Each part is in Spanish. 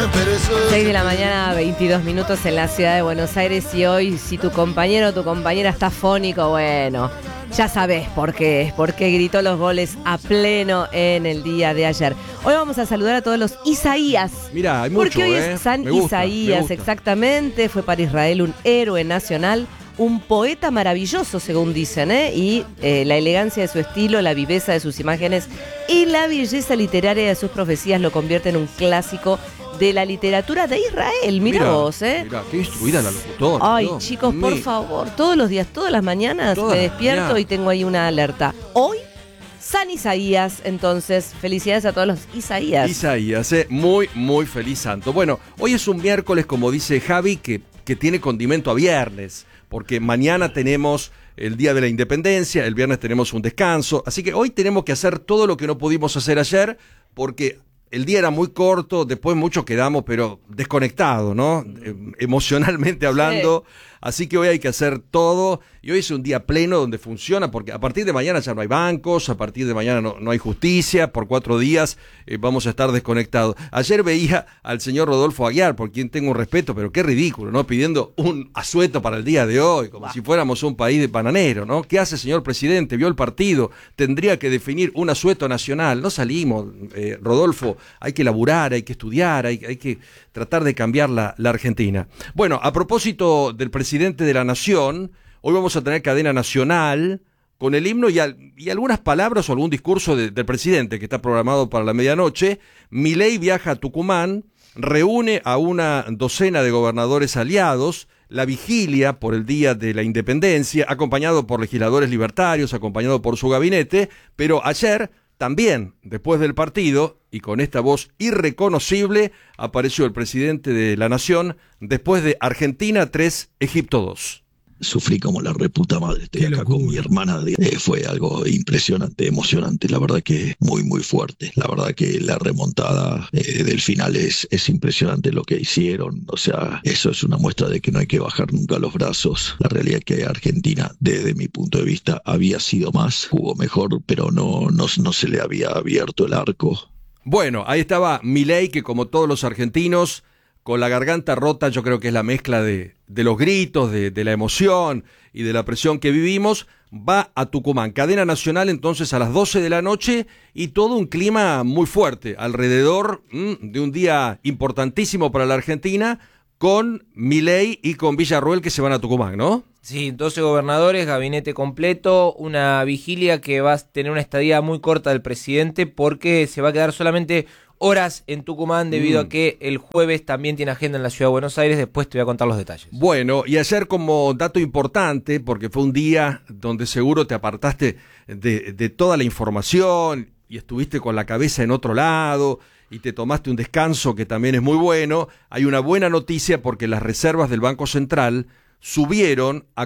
6 de la mañana, 22 minutos en la ciudad de Buenos Aires. Y hoy, si tu compañero o tu compañera está fónico, bueno, ya sabés por qué. Porque gritó los goles a pleno en el día de ayer. Hoy vamos a saludar a todos los Isaías. Mirá, hay mucho, porque hoy es San Isaías, exactamente. Fue para Israel un héroe nacional. Un poeta maravilloso, según dicen, y la elegancia de su estilo, la viveza de sus imágenes y la belleza literaria de sus profecías lo convierte en un clásico de la literatura de Israel. Mira vos, Mirá, qué instruida la locutora. Ay, chicos, por favor, todos los días, todas las mañanas me despierto y tengo ahí una alerta. Hoy, San Isaías, entonces, felicidades a todos los Isaías. Isaías, muy, muy feliz santo. Bueno, hoy es un miércoles, como dice Javi, que tiene condimento a viernes. Porque mañana tenemos el Día de la Independencia, el viernes tenemos un descanso, así que hoy tenemos que hacer todo lo que no pudimos hacer ayer, porque el día era muy corto, después muchos quedamos, pero desconectados, ¿no? Emocionalmente hablando, sí. Así que hoy hay que hacer todo, y hoy es un día pleno donde funciona, porque a partir de mañana ya no hay bancos, a partir de mañana no hay justicia, por 4 días vamos a estar desconectados. Ayer veía al señor Rodolfo Aguiar, por quien tengo un respeto, pero qué ridículo, ¿no? Pidiendo un asueto para el día de hoy, como si fuéramos un país de bananero, ¿no? ¿Qué hace, señor presidente? Vio el partido, tendría que definir un asueto nacional. No salimos, Rodolfo, hay que laburar, hay que estudiar, hay que tratar de cambiar la Argentina. Bueno, a propósito del presidente de la Nación, hoy vamos a tener cadena nacional con el himno y algunas palabras o algún discurso del presidente que está programado para la medianoche. Milei viaja a Tucumán, reúne a una docena de gobernadores aliados, la vigilia por el Día de la Independencia, acompañado por legisladores libertarios, acompañado por su gabinete, pero ayer también, después del partido, y con esta voz irreconocible, apareció el presidente de la Nación después de Argentina 3, Egipto 2. Sufrí como la reputa madre, estoy acá con mi hermana, fue algo impresionante, emocionante, la verdad que muy muy fuerte, la verdad que la remontada del final es impresionante lo que hicieron, o sea, eso es una muestra de que no hay que bajar nunca los brazos. La realidad es que Argentina, desde mi punto de vista, había sido más, jugó mejor, pero no se le había abierto el arco. Bueno, ahí estaba Milei, que como todos los argentinos, con la garganta rota, yo creo que es la mezcla de los gritos, de la emoción y de la presión que vivimos, va a Tucumán. Cadena nacional entonces a las 12 de la noche y todo un clima muy fuerte alrededor de un día importantísimo para la Argentina, con Milei y con Villarruel que se van a Tucumán, ¿no? Sí, 12 gobernadores, gabinete completo, una vigilia que va a tener una estadía muy corta del presidente porque se va a quedar solamente horas en Tucumán debido a que el jueves también tiene agenda en la ciudad de Buenos Aires. Después te voy a contar los detalles. Bueno, y ayer como dato importante, porque fue un día donde seguro te apartaste de toda la información y estuviste con la cabeza en otro lado y te tomaste un descanso que también es muy bueno, hay una buena noticia porque las reservas del Banco Central subieron a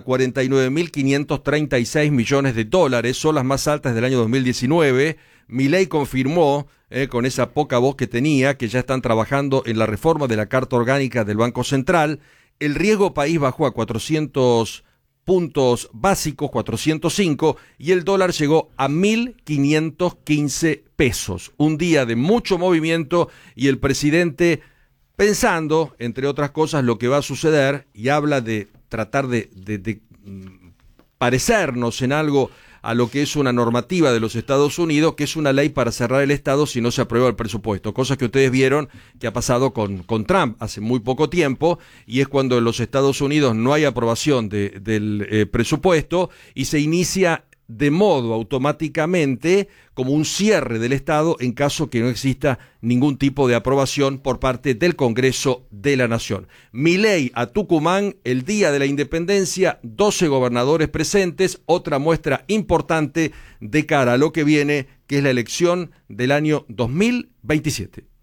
49.536 millones de dólares, son las más altas del año 2019. Milei confirmó, con esa poca voz que tenía, que ya están trabajando en la reforma de la Carta Orgánica del Banco Central. El riesgo país bajó a 400 puntos básicos, 405, y el dólar llegó a 1.515 pesos. Un día de mucho movimiento y el presidente pensando, entre otras cosas, lo que va a suceder, y habla de tratar de parecernos en algo a lo que es una normativa de los Estados Unidos, que es una ley para cerrar el Estado si no se aprueba el presupuesto. Cosas que ustedes vieron que ha pasado con Trump hace muy poco tiempo, y es cuando en los Estados Unidos no hay aprobación del presupuesto y se inicia de modo automáticamente como un cierre del Estado en caso que no exista ningún tipo de aprobación por parte del Congreso de la Nación. Milei a Tucumán, el Día de la Independencia, 12 gobernadores presentes, otra muestra importante de cara a lo que viene, que es la elección del año 2027.